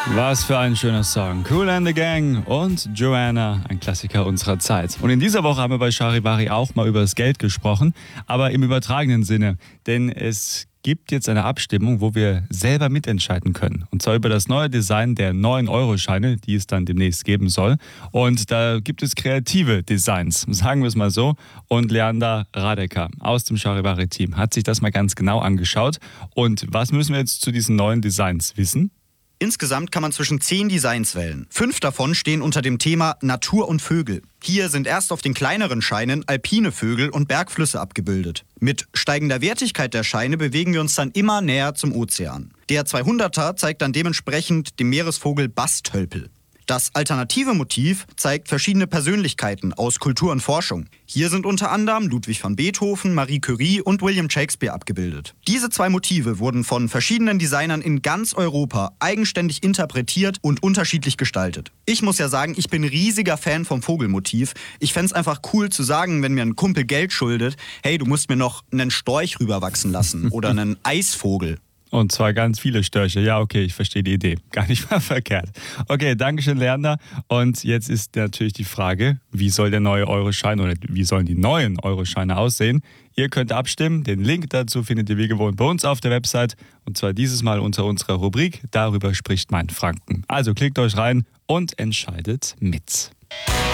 Was für ein schöner Song. Kool and the Gang und Joanna, ein Klassiker unserer Zeit. Und in dieser Woche haben wir bei Charivari auch mal über das Geld gesprochen, aber im übertragenen Sinne. Denn es gibt jetzt eine Abstimmung, wo wir selber mitentscheiden können. Und zwar über das neue Design der 9-Euro-Scheine, die es dann demnächst geben soll. Und da gibt es kreative Designs, sagen wir es mal so. Und Leander Radecker aus dem Charivari-Team hat sich das mal ganz genau angeschaut. Und was müssen wir jetzt zu diesen neuen Designs wissen? Insgesamt kann man zwischen 10 Designs wählen. 5 davon stehen unter dem Thema Natur und Vögel. Hier sind erst auf den kleineren Scheinen alpine Vögel und Bergflüsse abgebildet. Mit steigender Wertigkeit der Scheine bewegen wir uns dann immer näher zum Ozean. Der 200er zeigt dann dementsprechend den Meeresvogel Bastölpel. Das alternative Motiv zeigt verschiedene Persönlichkeiten aus Kultur und Forschung. Hier sind unter anderem Ludwig van Beethoven, Marie Curie und William Shakespeare abgebildet. Diese 2 Motive wurden von verschiedenen Designern in ganz Europa eigenständig interpretiert und unterschiedlich gestaltet. Ich muss ja sagen, ich bin riesiger Fan vom Vogelmotiv. Ich fänd's einfach cool zu sagen, wenn mir ein Kumpel Geld schuldet, hey, du musst mir noch einen Storch rüberwachsen lassen oder einen Eisvogel. Und zwar ganz viele Störche. Ja, okay, ich verstehe die Idee. Gar nicht mal verkehrt. Okay, danke schön, Leander. Und jetzt ist natürlich die Frage, wie soll der neue Euroschein oder wie sollen die neuen Euroscheine aussehen? Ihr könnt abstimmen. Den Link dazu findet ihr wie gewohnt bei uns auf der Website. Und zwar dieses Mal unter unserer Rubrik Darüber spricht mein Franken. Also klickt euch rein und entscheidet mit.